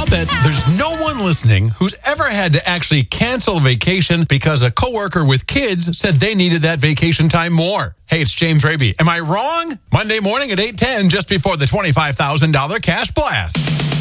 bet there's no one listening who's ever had to actually cancel vacation because a coworker with kids said they needed that vacation time more. Hey, it's James Raby. Am I wrong? Monday morning at 8:10, just before the $25,000 cash blast.